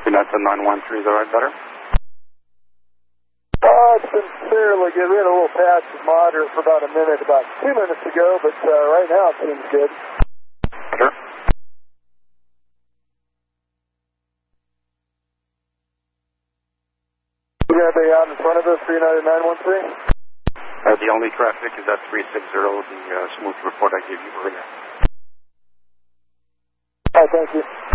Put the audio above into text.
That's a 913, is that right, better? Sincerely good. We had a little patch of moderate for about a minute, about 2 minutes ago, but right now it seems good. Sure. We got anybody out in front of us, 39913? The only traffic is at 360, the smooth report I gave you earlier. All right, thank you.